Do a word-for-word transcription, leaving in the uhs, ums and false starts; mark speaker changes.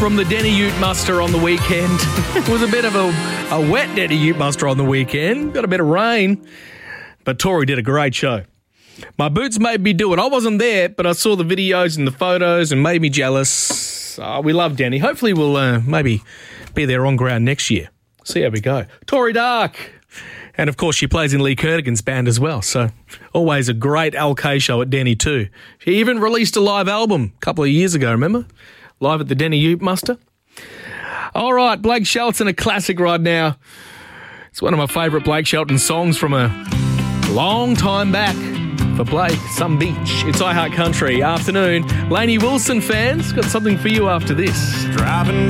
Speaker 1: from the Denny Ute muster on the weekend. It was a bit of a, a wet Denny Ute muster on the weekend. Got a bit of rain. But Tori did a great show. My boots made me do it. I wasn't there, but I saw the videos and the photos and made me jealous. Oh, we love Denny. Hopefully we'll uh, maybe be there on ground next year. See how we go. Tori Dark. And, of course, she plays in Lee Kertigan's band as well. So always a great L K show at Denny too. She even released a live album a couple of years ago, remember? Live at the Denny Ute muster. All right, Blake Shelton, a classic right now. It's one of my favourite Blake Shelton songs from a long time back. For Blake, Some Beach. It's iHeart Country afternoon. Lainey Wilson fans, got something for you after this.
Speaker 2: Driving